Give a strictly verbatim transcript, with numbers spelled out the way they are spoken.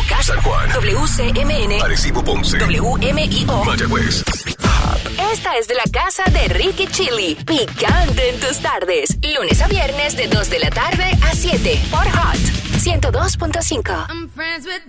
Moca, San Juan, W C M N, Arecibo, Ponce, W M I O, Mayagüez. Esta es de la casa de Ricky Chili, picante en tus tardes, lunes a viernes de dos de la tarde a siete por Hot ciento dos punto cinco.